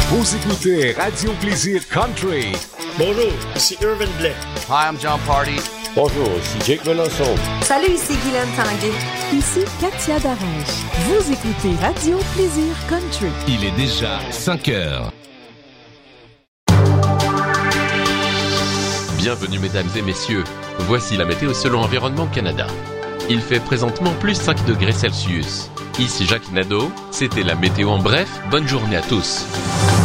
Vous écoutez Radio Plaisir Country. Bonjour, ici Irvin Blais. Hi, I'm John Party. Bonjour, ici Jake Melançon. Salut, ici Guylaine Tanguay. Ici Katia Darèche. Vous écoutez Radio Plaisir Country. Il est déjà 5 heures. Bienvenue mesdames et messieurs, voici la météo selon Environnement Canada. Il fait présentement plus 5 degrés Celsius. Ici Jacques Nadeau, c'était la météo en bref, bonne journée à tous.